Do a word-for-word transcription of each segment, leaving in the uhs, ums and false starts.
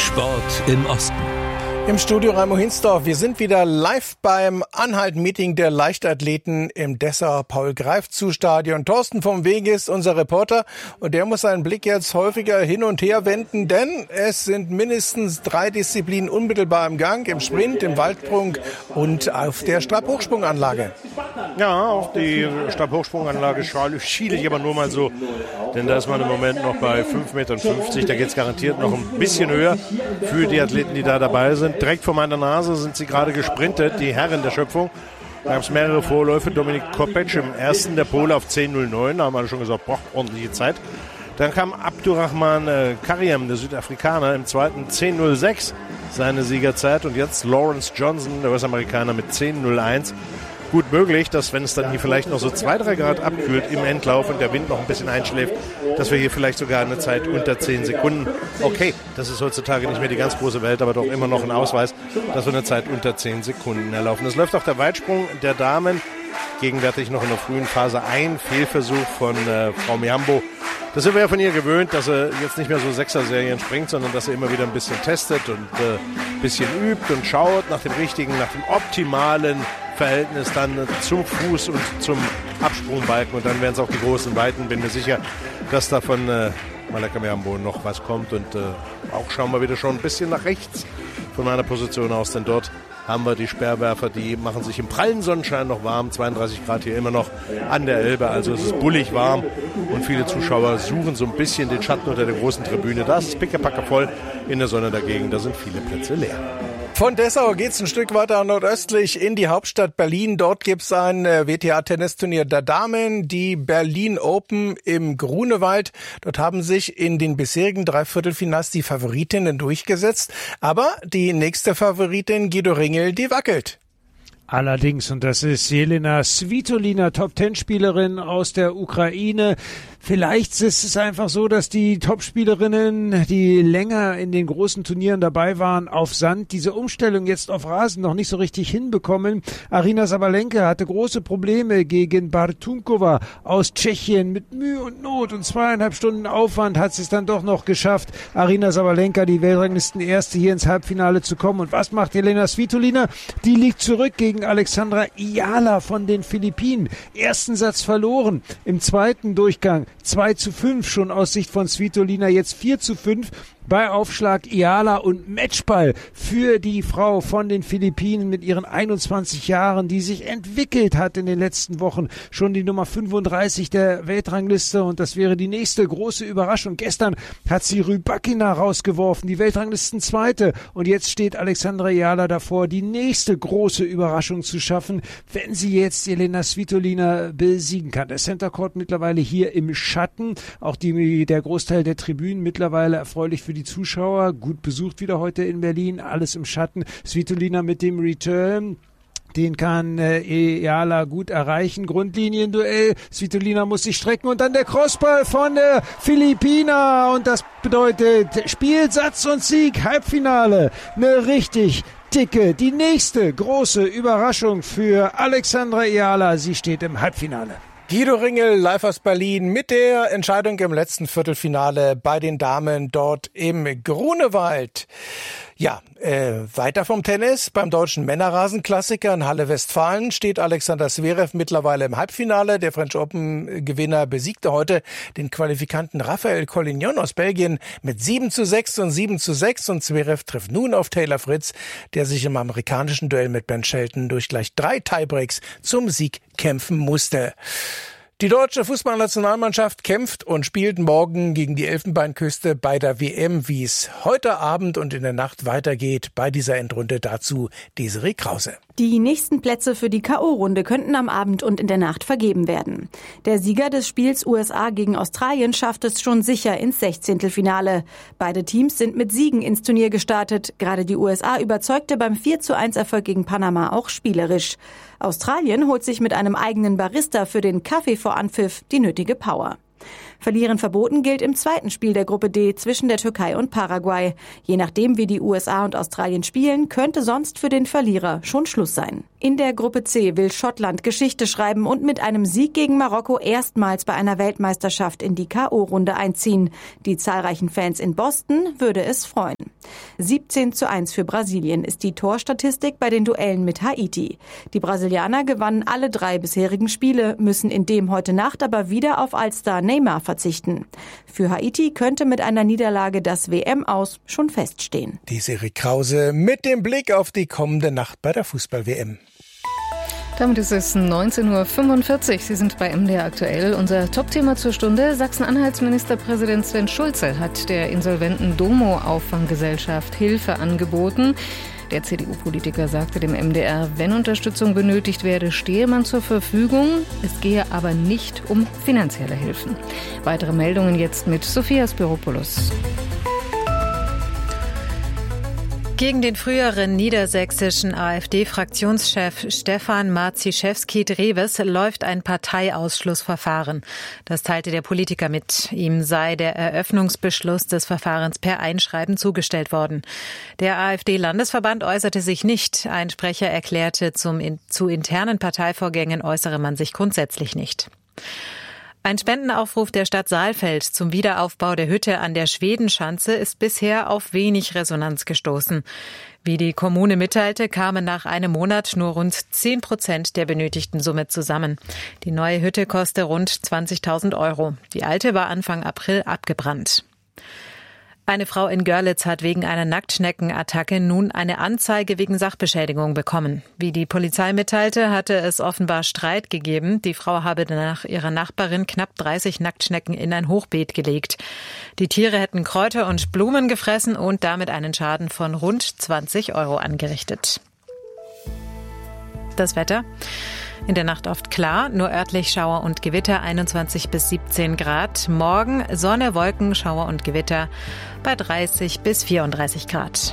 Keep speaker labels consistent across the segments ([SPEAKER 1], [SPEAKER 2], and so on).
[SPEAKER 1] Sport im Osten.
[SPEAKER 2] Im Studio Raimo Hinsdorf. Wir sind wieder live beim Anhalt-Meeting der Leichtathleten im Dessauer Paul-Greif-zu-Stadion. Thorsten vom Weg ist unser Reporter und der muss seinen Blick jetzt häufiger hin und her wenden, denn es sind mindestens drei Disziplinen unmittelbar im Gang, im Sprint, im Weitsprung und auf der Stabhochsprunganlage.
[SPEAKER 3] Ja, auf die Stabhochsprunganlage schiele ich aber nur mal so, denn da ist man im Moment noch bei fünf Komma fünfzig Meter. Da geht es garantiert noch ein bisschen höher für die Athleten, die da dabei sind. Direkt vor meiner Nase sind sie gerade gesprintet, die Herren der Schöpfung. Da gab es mehrere Vorläufe. Dominik Kopec im ersten, der Pole auf zehn Komma null neun. Da haben alle schon gesagt, boah, ordentliche Zeit. Dann kam Abdurrahman äh, Karim, der Südafrikaner, im zweiten zehn Komma null sechs, seine Siegerzeit. Und jetzt Lawrence Johnson, der US-Amerikaner, mit zehn Komma null eins. Gut möglich, dass wenn es dann hier vielleicht noch so zwei, drei Grad abkühlt im Endlauf und der Wind noch ein bisschen einschläft, dass wir hier vielleicht sogar eine Zeit unter zehn Sekunden, okay, das ist heutzutage nicht mehr die ganz große Welt, aber doch immer noch ein Ausweis, dass wir eine Zeit unter zehn Sekunden erlaufen. Es läuft auch der Weitsprung der Damen, gegenwärtig noch in der frühen Phase ein Fehlversuch von äh, Frau Mihambo. Das sind wir ja von ihr gewöhnt, dass sie jetzt nicht mehr so Sechser-Serien springt, sondern dass sie immer wieder ein bisschen testet und äh, ein bisschen übt und schaut nach dem richtigen, nach dem optimalen Verhältnis dann zum Fuß und zum Absprungbalken. Und dann werden es auch die großen Weiten. Bin mir sicher, dass da von äh, Malaka Mihambo noch was kommt. Und äh, auch schauen wir wieder schon ein bisschen nach rechts von meiner Position aus, denn dort haben wir die Sperrwerfer, die machen sich im prallen Sonnenschein noch warm. zweiunddreißig Grad hier immer noch an der Elbe, also es ist bullig warm und viele Zuschauer suchen so ein bisschen den Schatten unter der großen Tribüne. Da ist es pickepacke voll, in der Sonne dagegen, da sind viele Plätze leer.
[SPEAKER 2] Von Dessau geht's ein Stück weiter nordöstlich in die Hauptstadt Berlin. Dort gibt's ein W T A-Tennisturnier der Damen, die Berlin Open im Grunewald. Dort haben sich in den bisherigen drei Viertelfinals die Favoritinnen durchgesetzt. Aber die nächste Favoritin, Guido Ringel, die wackelt.
[SPEAKER 4] Allerdings, und das ist Jelena Svitolina, Top-Ten-Spielerin aus der Ukraine. Vielleicht ist es einfach so, dass die Topspielerinnen, die länger in den großen Turnieren dabei waren, auf Sand, diese Umstellung jetzt auf Rasen noch nicht so richtig hinbekommen. Aryna Sabalenka hatte große Probleme gegen Bartunkova aus Tschechien. Mit Mühe und Not und zweieinhalb Stunden Aufwand hat sie es dann doch noch geschafft, Aryna Sabalenka, die Weltranglisten-Erste, hier ins Halbfinale zu kommen. Und was macht Jelena Svitolina? Die liegt zurück gegen Alexandra Ayala von den Philippinen. Ersten Satz verloren. Im zweiten Durchgang zwei zu fünf schon aus Sicht von Svitolina, jetzt vier zu fünf. Bei Aufschlag Ayala und Matchball für die Frau von den Philippinen mit ihren einundzwanzig Jahren, die sich entwickelt hat in den letzten Wochen. Schon die Nummer fünfunddreißig der Weltrangliste und das wäre die nächste große Überraschung. Gestern hat sie Rybakina rausgeworfen, die Weltranglistenzweite. Und jetzt steht Alexandra Ayala davor, die nächste große Überraschung zu schaffen, wenn sie jetzt Jelena Svitolina besiegen kann. Der Center Court mittlerweile hier im Schatten. Auch die, der Großteil der Tribünen mittlerweile erfreulich für die Zuschauer, gut besucht wieder heute in Berlin, alles im Schatten. Svitolina mit dem Return, den kann äh, Ayala gut erreichen. Grundlinienduell, Svitolina muss sich strecken und dann der Crossball von der Philippiner und das bedeutet Spielsatz und Sieg, Halbfinale, eine richtig dicke, die nächste große Überraschung für Alexandra Ayala, sie steht im Halbfinale.
[SPEAKER 2] Guido Ringel live aus Berlin mit der Entscheidung im letzten Viertelfinale bei den Damen dort im Grunewald. Ja, äh, weiter vom Tennis. Beim deutschen Männerrasenklassiker in Halle Westfalen steht Alexander Zverev mittlerweile im Halbfinale. Der French Open-Gewinner besiegte heute den Qualifikanten Raphael Collignon aus Belgien mit sieben zu sechs und sieben zu sechs. Und Zverev trifft nun auf Taylor Fritz, der sich im amerikanischen Duell mit Ben Shelton durch gleich drei Tiebreaks zum Sieg kämpfen musste. Die deutsche Fußballnationalmannschaft kämpft und spielt morgen gegen die Elfenbeinküste bei der W M, wie es heute Abend und in der Nacht weitergeht bei dieser Endrunde. Dazu Desiree Krause.
[SPEAKER 5] Die nächsten Plätze für die K O-Runde könnten am Abend und in der Nacht vergeben werden. Der Sieger des Spiels U S A gegen Australien schafft es schon sicher ins Sechzehntelfinale. Beide Teams sind mit Siegen ins Turnier gestartet. Gerade die U S A überzeugte beim vier zu eins Erfolg gegen Panama auch spielerisch. Australien holt sich mit einem eigenen Barista für den Kaffee vor Anpfiff die nötige Power. Verlieren verboten gilt im zweiten Spiel der Gruppe D zwischen der Türkei und Paraguay. Je nachdem, wie die U S A und Australien spielen, könnte sonst für den Verlierer schon Schluss sein. In der Gruppe C will Schottland Geschichte schreiben und mit einem Sieg gegen Marokko erstmals bei einer Weltmeisterschaft in die K O-Runde einziehen. Die zahlreichen Fans in Boston würde es freuen. siebzehn zu eins für Brasilien ist die Torstatistik bei den Duellen mit Haiti. Die Brasilianer gewannen alle drei bisherigen Spiele, müssen in dem heute Nacht aber wieder auf Allstar Neymar verzichten. Für Haiti könnte mit einer Niederlage das W M-Aus schon feststehen.
[SPEAKER 2] Die Serie Krause mit dem Blick auf die kommende Nacht bei der Fußball-W M.
[SPEAKER 1] Damit ist es neunzehn Uhr fünfundvierzig. Sie sind bei M D R aktuell. Unser Top-Thema zur Stunde. Sachsen-Anhalts Ministerpräsident Sven Schulze hat der insolventen Domo-Auffanggesellschaft Hilfe angeboten. Der C D U-Politiker sagte dem M D R, wenn Unterstützung benötigt werde, stehe man zur Verfügung. Es gehe aber nicht um finanzielle Hilfen. Weitere Meldungen jetzt mit Sophia Spiropoulos.
[SPEAKER 6] Gegen den früheren niedersächsischen AfD-Fraktionschef Stefan Marziszewski-Drewes läuft ein Parteiausschlussverfahren. Das teilte der Politiker mit. Ihm sei der Eröffnungsbeschluss des Verfahrens per Einschreiben zugestellt worden. Der AfD-Landesverband äußerte sich nicht. Ein Sprecher erklärte, zum, zu internen Parteivorgängen äußere man sich grundsätzlich nicht. Ein Spendenaufruf der Stadt Saalfeld zum Wiederaufbau der Hütte an der Schwedenschanze ist bisher auf wenig Resonanz gestoßen. Wie die Kommune mitteilte, kamen nach einem Monat nur rund zehn Prozent der benötigten Summe zusammen. Die neue Hütte koste rund zwanzigtausend Euro. Die alte war Anfang April abgebrannt. Eine Frau in Görlitz hat wegen einer Nacktschneckenattacke nun eine Anzeige wegen Sachbeschädigung bekommen. Wie die Polizei mitteilte, hatte es offenbar Streit gegeben. Die Frau habe nach ihrer Nachbarin knapp dreißig Nacktschnecken in ein Hochbeet gelegt. Die Tiere hätten Kräuter und Blumen gefressen und damit einen Schaden von rund zwanzig Euro angerichtet. Das Wetter. In der Nacht oft klar, nur örtlich Schauer und Gewitter, einundzwanzig bis siebzehn Grad. Morgen Sonne, Wolken, Schauer und Gewitter bei dreißig bis vierunddreißig Grad.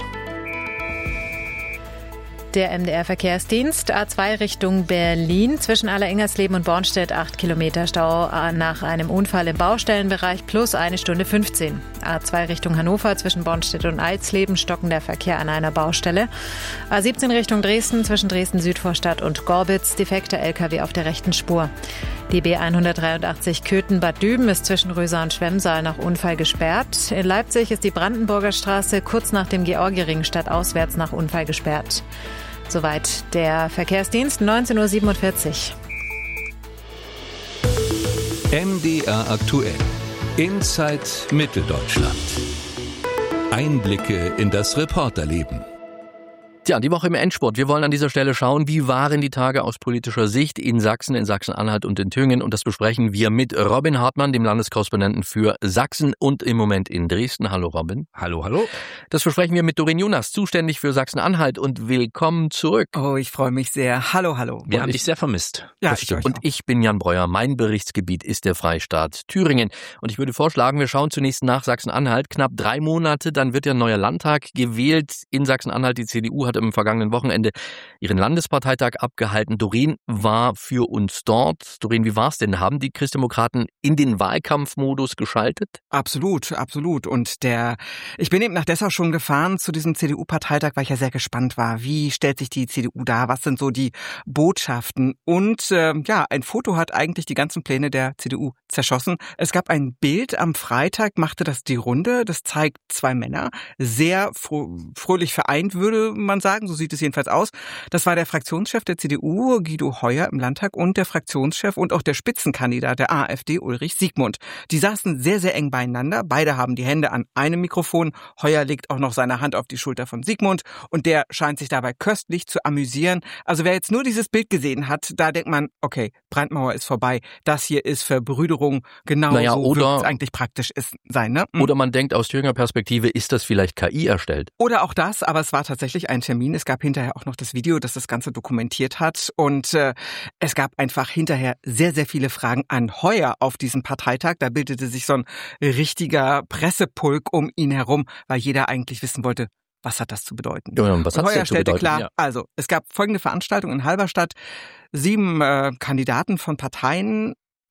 [SPEAKER 6] Der M D R-Verkehrsdienst A zwei Richtung Berlin zwischen Allerengersleben und Bornstedt acht Kilometer Stau nach einem Unfall im Baustellenbereich plus eine Stunde fünfzehn. A zwei Richtung Hannover zwischen Bornstedt und Eisleben stockender Verkehr an einer Baustelle. A siebzehn Richtung Dresden zwischen Dresden-Südvorstadt und Gorbitz defekter L K W auf der rechten Spur. Die B hundertdreiundachtzig Köthen-Bad Düben ist zwischen Röser und Schwemmsaal nach Unfall gesperrt. In Leipzig ist die Brandenburger Straße kurz nach dem Georgiering stadtauswärts nach Unfall gesperrt. Soweit der Verkehrsdienst, neunzehn Uhr siebenundvierzig.
[SPEAKER 7] M D R aktuell. Inside Mitteldeutschland. Einblicke in das Reporterleben.
[SPEAKER 8] Tja, die Woche im Endspurt. Wir wollen an dieser Stelle schauen, wie waren die Tage aus politischer Sicht in Sachsen, in Sachsen-Anhalt und in Thüringen. Und das besprechen wir mit Robin Hartmann, dem Landeskorrespondenten für Sachsen und im Moment in Dresden. Hallo Robin.
[SPEAKER 9] Hallo, hallo.
[SPEAKER 8] Das besprechen wir mit Doreen Jonas, zuständig für Sachsen-Anhalt. Und willkommen zurück.
[SPEAKER 9] Oh, ich freue mich sehr. Hallo, hallo.
[SPEAKER 8] Wir und haben ich, dich sehr vermisst.
[SPEAKER 9] Ja, ich
[SPEAKER 8] Und ich bin Jan Breuer. Mein Berichtsgebiet ist der Freistaat Thüringen. Und ich würde vorschlagen, wir schauen zunächst nach Sachsen-Anhalt. Knapp drei Monate, dann wird ja ein neuer Landtag gewählt in Sachsen-Anhalt. Die C D U hat im vergangenen Wochenende ihren Landesparteitag abgehalten. Doreen war für uns dort. Doreen, wie war es denn? Haben die Christdemokraten in den Wahlkampfmodus geschaltet?
[SPEAKER 9] Absolut, absolut. Und der, ich bin eben nach Dessau schon gefahren zu diesem C D U-Parteitag, weil ich ja sehr gespannt war. Wie stellt sich die C D U dar? Was sind so die Botschaften? Und äh, ja, ein Foto hat eigentlich die ganzen Pläne der C D U zerschossen. Es gab ein Bild am Freitag, machte das die Runde. Das zeigt zwei Männer, sehr fro- fröhlich vereint, würde man sagen. So sieht es jedenfalls aus. Das war der Fraktionschef der C D U, Guido Heuer, im Landtag und der Fraktionschef und auch der Spitzenkandidat der AfD, Ulrich Siegmund. Die saßen sehr, sehr eng beieinander. Beide haben die Hände an einem Mikrofon. Heuer legt auch noch seine Hand auf die Schulter von Siegmund und der scheint sich dabei köstlich zu amüsieren. Also wer jetzt nur dieses Bild gesehen hat, da denkt man, okay, Brandmauer ist vorbei. Das hier ist Verbrüderung. Genau
[SPEAKER 8] naja,
[SPEAKER 9] so
[SPEAKER 8] oder,
[SPEAKER 9] wird es eigentlich praktisch ist, sein. Ne? Mhm.
[SPEAKER 8] Oder man denkt aus Thüringer Perspektive, ist das vielleicht K I erstellt?
[SPEAKER 9] Oder auch das, aber es war tatsächlich ein Termin. Es gab hinterher auch noch das Video, das das Ganze dokumentiert hat. Und äh, es gab einfach hinterher sehr, sehr viele Fragen an Heuer auf diesem Parteitag. Da bildete sich so ein richtiger Pressepulk um ihn herum, weil jeder eigentlich wissen wollte, was hat das zu bedeuten?
[SPEAKER 8] Ja, und was
[SPEAKER 9] und
[SPEAKER 8] hat's
[SPEAKER 9] Heuer
[SPEAKER 8] denn zu
[SPEAKER 9] stellte
[SPEAKER 8] bedeuten?
[SPEAKER 9] klar,
[SPEAKER 8] Ja.
[SPEAKER 9] also es gab folgende Veranstaltung in Halberstadt. Sieben äh, Kandidaten von Parteien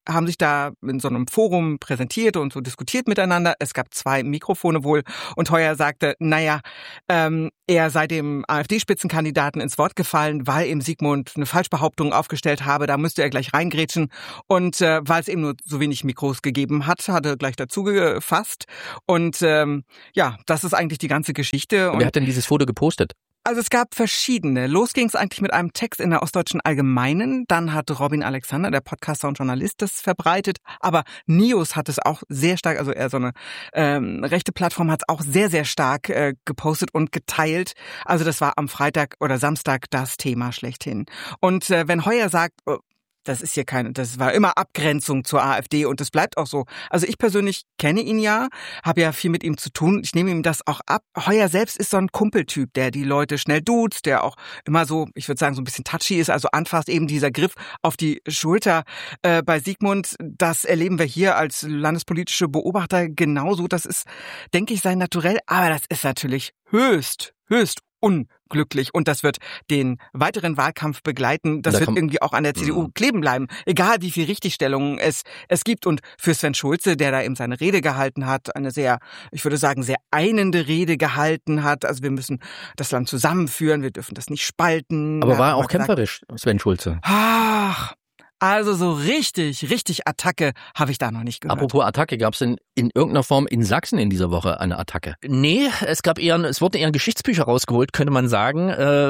[SPEAKER 9] haben sich da in so einem Forum präsentiert und so diskutiert miteinander. Es gab zwei Mikrofone wohl und Heuer sagte, naja, ähm, er sei dem AfD-Spitzenkandidaten ins Wort gefallen, weil eben Sigmund eine Falschbehauptung aufgestellt habe, da müsste er gleich reingrätschen. Und äh, weil es eben nur so wenig Mikros gegeben hat, hat er gleich dazu gefasst. Und ähm, ja, das ist eigentlich die ganze Geschichte. Und
[SPEAKER 8] wer hat denn dieses Foto gepostet?
[SPEAKER 9] Also es gab verschiedene. Los ging es eigentlich mit einem Text in der Ostdeutschen Allgemeinen. Dann hat Robin Alexander, der Podcaster und Journalist, das verbreitet. Aber Nios hat es auch sehr stark, also eher so eine ähm, rechte Plattform, hat es auch sehr, sehr stark äh, gepostet und geteilt. Also das war am Freitag oder Samstag das Thema schlechthin. Und äh, wenn Heuer sagt, oh, das ist hier keine, das war immer Abgrenzung zur AfD und das bleibt auch so. Also ich persönlich kenne ihn ja, habe ja viel mit ihm zu tun. Ich nehme ihm das auch ab. Heuer selbst ist so ein Kumpeltyp, der die Leute schnell duzt, der auch immer so, ich würde sagen, so ein bisschen touchy ist, also anfasst, eben dieser Griff auf die Schulter äh, bei Sigmund. Das erleben wir hier als landespolitische Beobachter genauso. Das ist, denke ich, sein Naturell. Aber das ist natürlich höchst, höchst unglücklich und das wird den weiteren Wahlkampf begleiten. Das da wird irgendwie auch an der C D U mhm. kleben bleiben, egal wie viel Richtigstellungen es es gibt. Und für Sven Schulze, der da eben seine Rede gehalten hat, eine sehr, ich würde sagen, sehr einende Rede gehalten hat. Also wir müssen das Land zusammenführen, wir dürfen das nicht spalten.
[SPEAKER 8] Aber war er auch kämpferisch, Sven Schulze?
[SPEAKER 9] Ach, also so richtig, richtig Attacke habe ich da noch nicht gehört.
[SPEAKER 8] Apropos Attacke, gab es denn in irgendeiner Form in Sachsen in dieser Woche eine Attacke? Nee, es gab eher, es wurden eher Geschichtsbücher rausgeholt, könnte man sagen.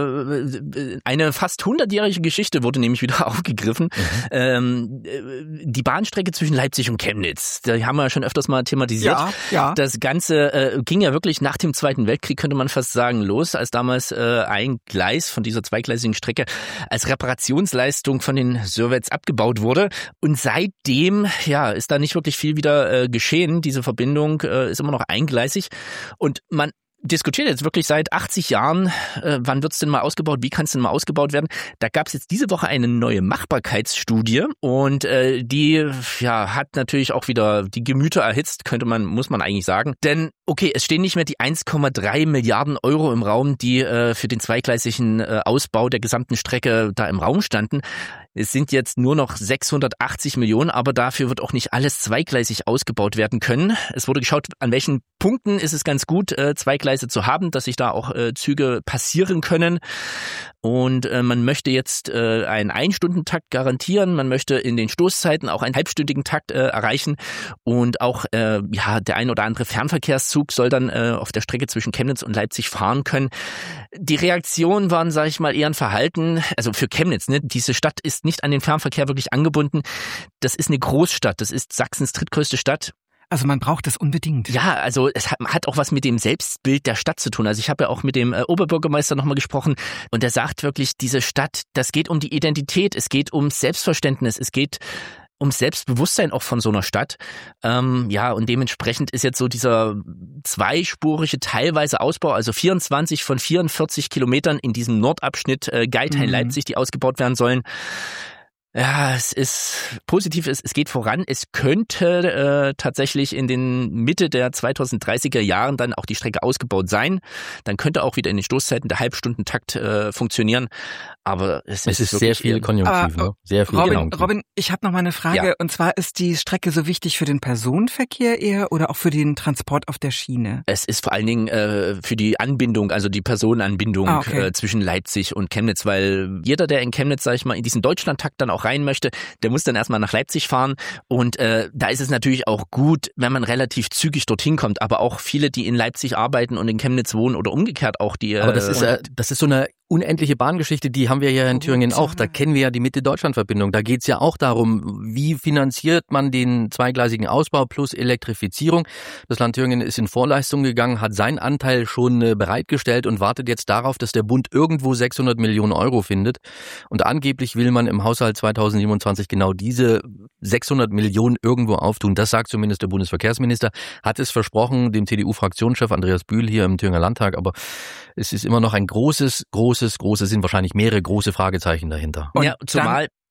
[SPEAKER 8] Äh, eine fast hundertjährige Geschichte wurde nämlich wieder aufgegriffen. Mhm. Ähm, die Bahnstrecke zwischen Leipzig und Chemnitz, da haben wir ja schon öfters mal thematisiert.
[SPEAKER 9] Ja, ja.
[SPEAKER 8] Das Ganze äh, ging ja wirklich nach dem Zweiten Weltkrieg, könnte man fast sagen, los, als damals äh, ein Gleis von dieser zweigleisigen Strecke als Reparationsleistung von den Sowjets abgebaut wurde. Und seitdem, ja, ist da nicht wirklich viel wieder äh, geschehen. Diese Verbindung äh, ist immer noch eingleisig. Und man diskutiert jetzt wirklich seit achtzig Jahren, äh, wann wird's denn mal ausgebaut, wie kann es denn mal ausgebaut werden. Da gab es jetzt diese Woche eine neue Machbarkeitsstudie und äh, die ja hat natürlich auch wieder die Gemüter erhitzt, könnte man, muss man eigentlich sagen. Denn okay, es stehen nicht mehr die eins Komma drei Milliarden Euro im Raum, die äh, für den zweigleisigen äh, Ausbau der gesamten Strecke da im Raum standen. Es sind jetzt nur noch sechshundertachtzig Millionen, aber dafür wird auch nicht alles zweigleisig ausgebaut werden können. Es wurde geschaut, an welchen Punkten ist es ganz gut, äh, Zweigleise zu haben, dass sich da auch äh, Züge passieren können. Und äh, man möchte jetzt äh, einen Einstundentakt garantieren. Man möchte in den Stoßzeiten auch einen halbstündigen Takt äh, erreichen. Und auch äh, ja der ein oder andere Fernverkehrszug soll dann äh, auf der Strecke zwischen Chemnitz und Leipzig fahren können. Die Reaktionen waren, sage ich mal, eher ein Verhalten. Also für Chemnitz, ne, diese Stadt ist nicht an den Fernverkehr wirklich angebunden. Das ist eine Großstadt. Das ist Sachsens drittgrößte Stadt.
[SPEAKER 9] Also man braucht das unbedingt.
[SPEAKER 8] Ja, also es hat, hat auch was mit dem Selbstbild der Stadt zu tun. Also ich habe ja auch mit dem äh, Oberbürgermeister nochmal gesprochen und der sagt wirklich, diese Stadt, das geht um die Identität, es geht ums Selbstverständnis, es geht ums Selbstbewusstsein auch von so einer Stadt. Ähm, ja, und dementsprechend ist jetzt so dieser zweispurige teilweise Ausbau, also vierundzwanzig von vierundvierzig Kilometern in diesem Nordabschnitt äh, Geithain-Leipzig, die ausgebaut werden sollen. Ja, es ist positiv, es, es geht voran. Es könnte äh, tatsächlich in den Mitte der zweitausenddreißiger Jahren dann auch die Strecke ausgebaut sein. Dann könnte auch wieder in den Stoßzeiten der Halbstundentakt äh, funktionieren. Aber es, es ist, ist sehr viel Konjunktiv,
[SPEAKER 9] ne?
[SPEAKER 8] Sehr viel
[SPEAKER 9] Robin,
[SPEAKER 8] Konjunktiv.
[SPEAKER 9] Robin, ich habe noch mal eine Frage. Ja. Und zwar, ist die Strecke so wichtig für den Personenverkehr eher oder auch für den Transport auf der Schiene?
[SPEAKER 8] Es ist vor allen Dingen äh, für die Anbindung, also die Personenanbindung
[SPEAKER 9] ah, okay.
[SPEAKER 8] äh, zwischen Leipzig und Chemnitz, weil jeder, der in Chemnitz, sag ich mal, in diesen Deutschlandtakt dann auch rein möchte, der muss dann erstmal nach Leipzig fahren und äh, da ist es natürlich auch gut, wenn man relativ zügig dorthin kommt, aber auch viele, die in Leipzig arbeiten und in Chemnitz wohnen oder umgekehrt auch die.
[SPEAKER 10] Aber das ist äh, das ist so eine unendliche Bahngeschichte, die haben wir ja in Thüringen auch. Da kennen wir ja die Mitte-Deutschland-Verbindung. Da geht's ja auch darum, wie finanziert man den zweigleisigen Ausbau plus Elektrifizierung. Das Land Thüringen ist in Vorleistung gegangen, hat seinen Anteil schon bereitgestellt und wartet jetzt darauf, dass der Bund irgendwo sechshundert Millionen Euro findet. Und angeblich will man im Haushalt zweitausendsiebenundzwanzig genau diese sechshundert Millionen irgendwo auftun. Das sagt zumindest der Bundesverkehrsminister, hat es versprochen, dem C D U-Fraktionschef Andreas Bühl hier im Thüringer Landtag. Aber es ist immer noch ein großes, großes große, sind wahrscheinlich mehrere große Fragezeichen dahinter.
[SPEAKER 8] Und ja, zumal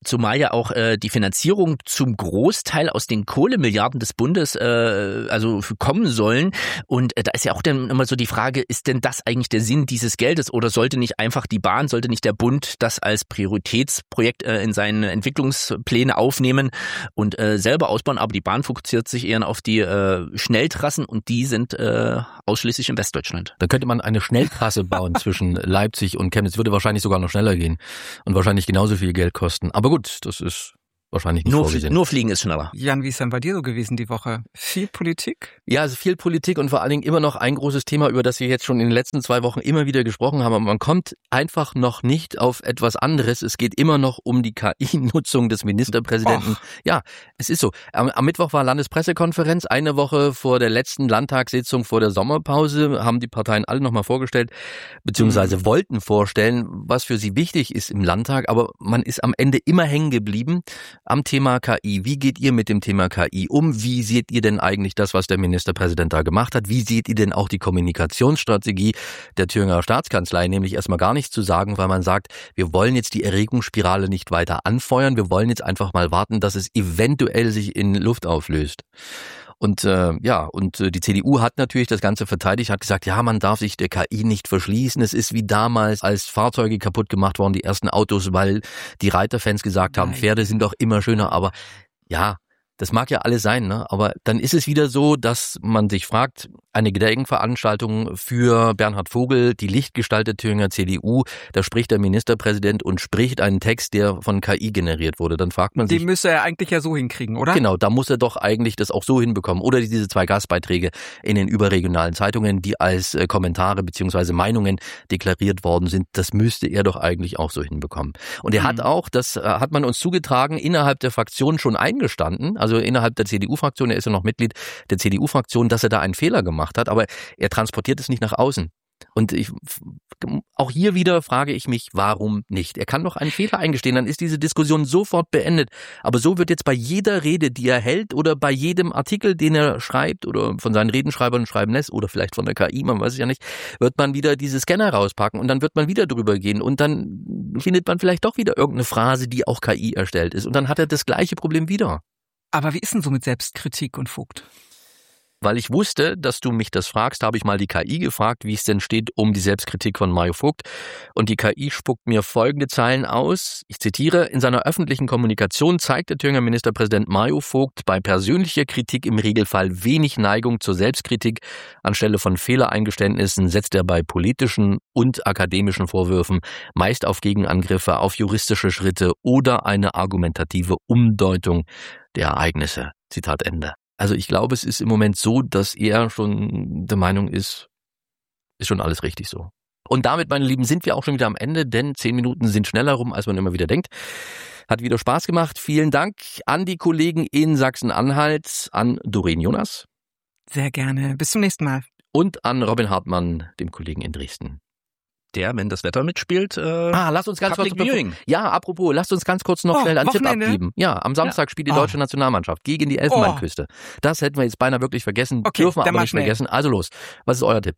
[SPEAKER 8] Zumal ja auch äh, die Finanzierung zum Großteil aus den Kohlemilliarden des Bundes äh, also kommen sollen. Und äh, da ist ja auch dann immer so die Frage, ist denn das eigentlich der Sinn dieses Geldes? Oder sollte nicht einfach die Bahn, sollte nicht der Bund das als Prioritätsprojekt äh, in seine Entwicklungspläne aufnehmen und äh, selber ausbauen? Aber die Bahn fokussiert sich eher auf die äh, Schnelltrassen und die sind äh, ausschließlich in Westdeutschland.
[SPEAKER 10] Da könnte man eine Schnelltrasse bauen zwischen Leipzig und Chemnitz. Würde wahrscheinlich sogar noch schneller gehen und wahrscheinlich genauso viel Geld kosten. Aber gut, das ist wahrscheinlich nicht
[SPEAKER 8] nur,
[SPEAKER 10] vorgesehen.
[SPEAKER 8] Nur Fliegen ist schneller.
[SPEAKER 9] Jan, wie ist denn bei dir so gewesen die Woche? Viel Politik?
[SPEAKER 10] Ja, also viel Politik und vor allen Dingen immer noch ein großes Thema, über das wir jetzt schon in den letzten zwei Wochen immer wieder gesprochen haben. Aber man kommt einfach noch nicht auf etwas anderes. Es geht immer noch um die K I-Nutzung des Ministerpräsidenten. Och. Ja, es ist so. Am, am Mittwoch war Landespressekonferenz. Eine Woche vor der letzten Landtagssitzung vor der Sommerpause haben die Parteien alle nochmal vorgestellt, beziehungsweise mhm. wollten vorstellen, was für sie wichtig ist im Landtag. Aber man ist am Ende immer hängen geblieben am Thema K I. Wie geht ihr mit dem Thema K I um? Wie seht ihr denn eigentlich das, was der Ministerpräsident da gemacht hat? Wie seht ihr denn auch die Kommunikationsstrategie der Thüringer Staatskanzlei? Nämlich erstmal gar nichts zu sagen, weil man sagt, wir wollen jetzt die Erregungsspirale nicht weiter anfeuern. Wir wollen jetzt einfach mal warten, dass es eventuell sich in Luft auflöst. Und äh, ja, und äh, die C D U hat natürlich das Ganze verteidigt, hat gesagt, ja, man darf sich der K I nicht verschließen. Es ist wie damals, als Fahrzeuge kaputt gemacht wurden, die ersten Autos, weil die Reiterfans gesagt haben, Pferde sind doch immer schöner. Aber ja, das mag ja alles sein, ne? Aber dann ist es wieder so, dass man sich fragt, eine Gedenkveranstaltung für Bernhard Vogel, die Lichtgestalt der Thüringer C D U, da spricht der Ministerpräsident und spricht einen Text, der von K I generiert wurde. Dann fragt man sich...
[SPEAKER 9] Den müsste er eigentlich ja so hinkriegen, oder?
[SPEAKER 10] Genau, da muss er doch eigentlich das auch so hinbekommen. Oder diese zwei Gastbeiträge in den überregionalen Zeitungen, die als Kommentare bzw. Meinungen deklariert worden sind, das müsste er doch eigentlich auch so hinbekommen. Und er mhm. hat auch, das hat man uns zugetragen, innerhalb der Fraktion schon eingestanden, also innerhalb der C D U-Fraktion, er ist ja noch Mitglied der C D U-Fraktion, dass er da einen Fehler gemacht hat, aber er transportiert es nicht nach außen. Und ich, auch hier wieder frage ich mich, warum nicht? Er kann doch einen Fehler eingestehen, dann ist diese Diskussion sofort beendet. Aber so wird jetzt bei jeder Rede, die er hält oder bei jedem Artikel, den er schreibt oder von seinen Redenschreibern schreiben lässt oder vielleicht von der K I, man weiß es ja nicht, wird man wieder diese Scanner rauspacken und dann wird man wieder drüber gehen und dann findet man vielleicht doch wieder irgendeine Phrase, die auch K I erstellt ist und dann hat er das gleiche Problem wieder.
[SPEAKER 9] Aber wie ist denn so mit Selbstkritik und Vogt?
[SPEAKER 10] Weil ich wusste, dass du mich das fragst, habe ich mal die K I gefragt, wie es denn steht um die Selbstkritik von Mario Vogt. Und die K I spuckt mir folgende Zeilen aus. Ich zitiere, in seiner öffentlichen Kommunikation zeigt der Thüringer Ministerpräsident Mario Vogt bei persönlicher Kritik im Regelfall wenig Neigung zur Selbstkritik. Anstelle von Fehlereingeständnissen setzt er bei politischen und akademischen Vorwürfen meist auf Gegenangriffe, auf juristische Schritte oder eine argumentative Umdeutung der Ereignisse. Zitat Ende. Also ich glaube, es ist im Moment so, dass er schon der Meinung ist, ist schon alles richtig so. Und damit, meine Lieben, sind wir auch schon wieder am Ende, denn zehn Minuten sind schneller rum, als man immer wieder denkt. Hat wieder Spaß gemacht. Vielen Dank an die Kollegen in Sachsen-Anhalt, an Doreen Jonas.
[SPEAKER 9] Sehr gerne. Bis zum nächsten Mal.
[SPEAKER 10] Und an Robin Hartmann, dem Kollegen in Dresden.
[SPEAKER 8] Der, wenn das Wetter mitspielt, äh,
[SPEAKER 10] ah, lasst uns ganz
[SPEAKER 8] Public
[SPEAKER 10] kurz,
[SPEAKER 8] Viewing.
[SPEAKER 10] Ja, apropos, lasst uns ganz kurz noch
[SPEAKER 9] oh,
[SPEAKER 10] schnell einen
[SPEAKER 9] Wochenende.
[SPEAKER 10] Tipp abgeben. Ja, am Samstag ja. spielt die deutsche oh. Nationalmannschaft gegen die Elfenbeinküste. Oh. Das hätten wir jetzt beinahe wirklich vergessen,
[SPEAKER 9] okay,
[SPEAKER 10] dürfen wir aber nicht
[SPEAKER 9] schnell.
[SPEAKER 10] vergessen. Also los, was ist euer Tipp?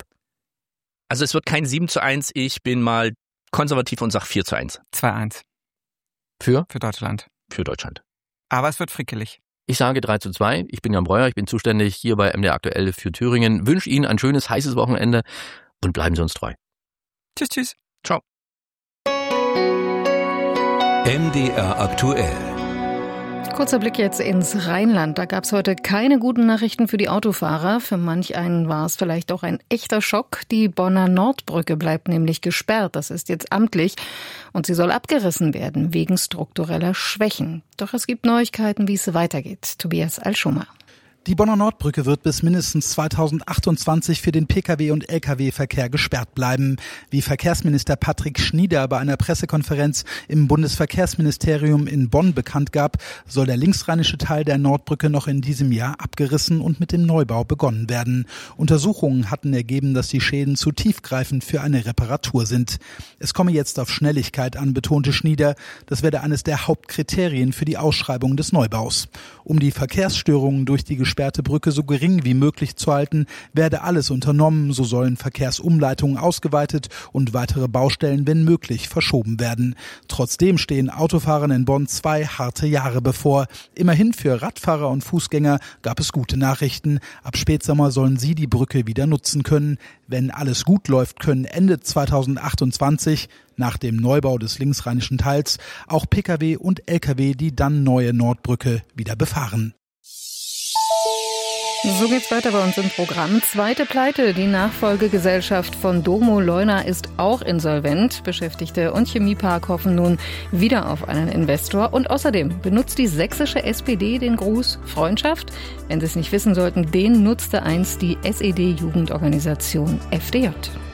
[SPEAKER 8] Also es wird kein sieben zu eins, ich bin mal konservativ und sag vier zu eins.
[SPEAKER 9] zwei eins.
[SPEAKER 10] Für?
[SPEAKER 9] Für Deutschland.
[SPEAKER 8] Für Deutschland.
[SPEAKER 9] Aber es wird frickelig.
[SPEAKER 10] Ich sage drei zu zwei. Ich bin Jan Breuer, ich bin zuständig hier bei M D R Aktuell für Thüringen. Wünsche Ihnen ein schönes, heißes Wochenende und bleiben Sie uns treu.
[SPEAKER 9] Tschüss, tschüss.
[SPEAKER 8] Ciao.
[SPEAKER 7] M D R Aktuell.
[SPEAKER 1] Kurzer Blick jetzt ins Rheinland. Da gab es heute keine guten Nachrichten für die Autofahrer. Für manch einen war es vielleicht auch ein echter Schock. Die Bonner Nordbrücke bleibt nämlich gesperrt. Das ist jetzt amtlich. Und sie soll abgerissen werden wegen struktureller Schwächen. Doch es gibt Neuigkeiten, wie es weitergeht. Tobias Alschumer.
[SPEAKER 11] Die Bonner Nordbrücke wird bis mindestens zweitausendachtundzwanzig für den Pkw- und Lkw-Verkehr gesperrt bleiben. Wie Verkehrsminister Patrick Schnieder bei einer Pressekonferenz im Bundesverkehrsministerium in Bonn bekannt gab, soll der linksrheinische Teil der Nordbrücke noch in diesem Jahr abgerissen und mit dem Neubau begonnen werden. Untersuchungen hatten ergeben, dass die Schäden zu tiefgreifend für eine Reparatur sind. Es komme jetzt auf Schnelligkeit an, betonte Schnieder. Das werde eines der Hauptkriterien für die Ausschreibung des Neubaus. Um die Verkehrsstörungen durch die gesperrte Brücke so gering wie möglich zu halten, werde alles unternommen. So sollen Verkehrsumleitungen ausgeweitet und weitere Baustellen, wenn möglich, verschoben werden. Trotzdem stehen Autofahrern in Bonn zwei harte Jahre bevor. Immerhin für Radfahrer und Fußgänger gab es gute Nachrichten. Ab Spätsommer sollen sie die Brücke wieder nutzen können. Wenn alles gut läuft, können Ende zweitausendachtundzwanzig, nach dem Neubau des linksrheinischen Teils, auch Pkw und Lkw die dann neue Nordbrücke wieder befahren.
[SPEAKER 1] So geht's weiter bei uns im Programm. Zweite Pleite. Die Nachfolgegesellschaft von Domo Leuna ist auch insolvent. Beschäftigte und Chemiepark hoffen nun wieder auf einen Investor. Und außerdem benutzt die sächsische S P D den Gruß Freundschaft. Wenn Sie es nicht wissen sollten, den nutzte einst die S E D-Jugendorganisation F D J.